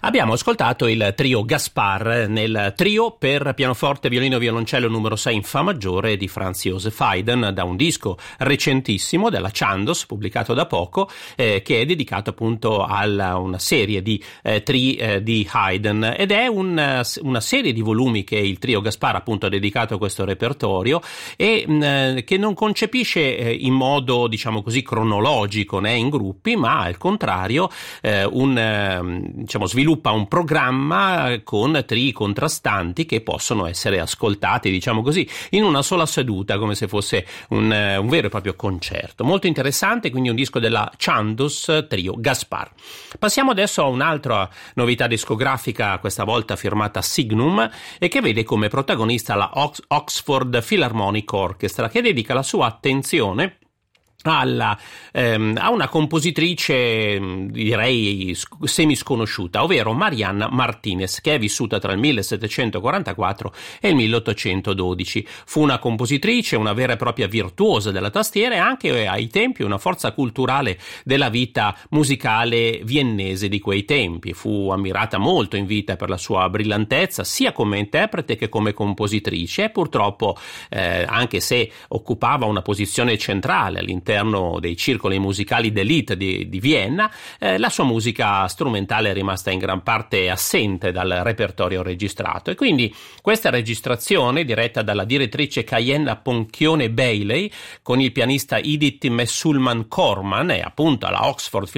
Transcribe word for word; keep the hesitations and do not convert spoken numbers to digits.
Abbiamo ascoltato il trio Gaspar nel trio per pianoforte, violino e violoncello numero sei in fa maggiore di Franz Joseph Haydn, da un disco recentissimo della Chandos, pubblicato da poco, eh, che è dedicato appunto a una serie di eh, tri eh, di Haydn, ed è un, una serie di volumi che il trio Gaspar appunto ha dedicato a questo repertorio e mh, che non concepisce eh, in modo, diciamo così, cronologico né in gruppi, ma al contrario eh, un eh, diciamo sviluppa un programma con tri contrastanti che possono essere ascoltati, diciamo così, in una sola seduta, come se fosse un, un vero e proprio concerto. Molto interessante, quindi un disco della Chandos trio Gaspar. Passiamo adesso a un'altra novità discografica, questa volta firmata Signum, e che vede come protagonista la Ox- Oxford Philharmonic Orchestra, che dedica la sua attenzione Alla, ehm, a una compositrice direi semi sconosciuta, ovvero Marianna Martinez, che è vissuta tra il millesettecentoquarantaquattro e il milleottocentododici. Fu una compositrice, una vera e propria virtuosa della tastiera e anche ai tempi una forza culturale della vita musicale viennese di quei tempi. Fu ammirata molto in vita per la sua brillantezza sia come interprete che come compositrice e purtroppo eh, anche se occupava una posizione centrale all'interno dei circoli musicali d'élite di, di Vienna, eh, la sua musica strumentale è rimasta in gran parte assente dal repertorio registrato, e quindi questa registrazione, diretta dalla direttrice Cayenne Ponchione Bailey con il pianista Edith Messulman Corman e appunto alla Oxford